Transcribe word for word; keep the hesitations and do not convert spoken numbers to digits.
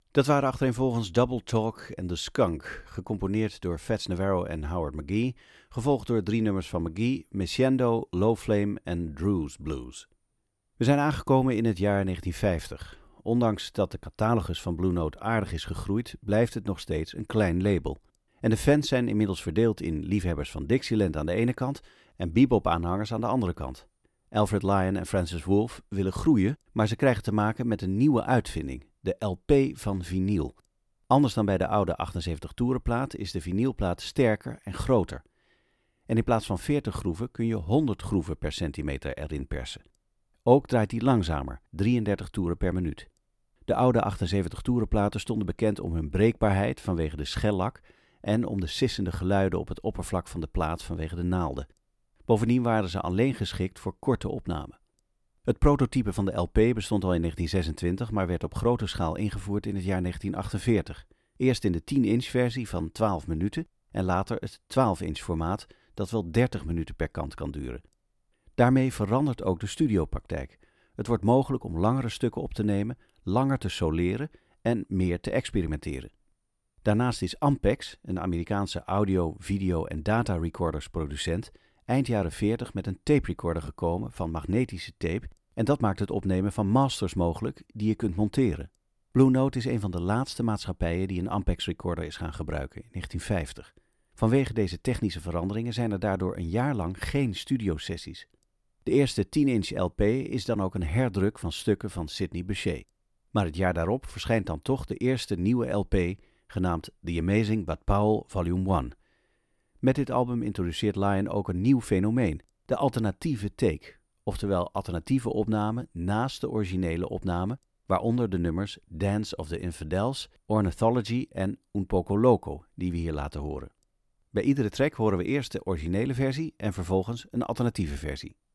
Dat waren achtereenvolgens Double Talk en The Skunk, gecomponeerd door Fats Navarro en Howard McGhee, gevolgd door drie nummers van McGhee, Mesiendo, Low Flame en Drew's Blues. We zijn aangekomen in het jaar negentien vijftig. Ondanks dat de catalogus van Blue Note aardig is gegroeid, blijft het nog steeds een klein label. En de fans zijn inmiddels verdeeld in liefhebbers van Dixieland aan de ene kant en bebop-aanhangers aan de andere kant. Alfred Lion en Francis Wolff willen groeien, maar ze krijgen te maken met een nieuwe uitvinding, de L P van vinyl. Anders dan bij de oude achtenzeventig toerenplaat is de vinylplaat sterker en groter. En in plaats van veertig groeven kun je honderd groeven per centimeter erin persen. Ook draait die langzamer, drieëndertig toeren per minuut. De oude achtenzeventig toerenplaten stonden bekend om hun breekbaarheid vanwege de schellak en om de sissende geluiden op het oppervlak van de plaat vanwege de naalden. Bovendien waren ze alleen geschikt voor korte opnamen. Het prototype van de L P bestond al in negentien zesentwintig, maar werd op grote schaal ingevoerd in het jaar negentien achtenveertig. Eerst in de tien inch versie van twaalf minuten en later het twaalf inch formaat dat wel dertig minuten per kant kan duren. Daarmee verandert ook de studiopraktijk. Het wordt mogelijk om langere stukken op te nemen, langer te soleren en meer te experimenteren. Daarnaast is Ampex, een Amerikaanse audio, video en data recorders producent, eind jaren veertig met een tape recorder gekomen van magnetische tape en dat maakt het opnemen van masters mogelijk die je kunt monteren. Blue Note is een van de laatste maatschappijen die een Ampex recorder is gaan gebruiken in negentien vijftig. Vanwege deze technische veranderingen zijn er daardoor een jaar lang geen studiosessies. De eerste tien inch L P is dan ook een herdruk van stukken van Sidney Bechet. Maar het jaar daarop verschijnt dan toch de eerste nieuwe L P, genaamd The Amazing Bud Powell Volume één. Met dit album introduceert Lion ook een nieuw fenomeen, de alternatieve take, oftewel alternatieve opname naast de originele opname, waaronder de nummers Dance of the Infidels, Ornithology en Un Poco Loco, die we hier laten horen. Bij iedere track horen we eerst de originele versie en vervolgens een alternatieve versie.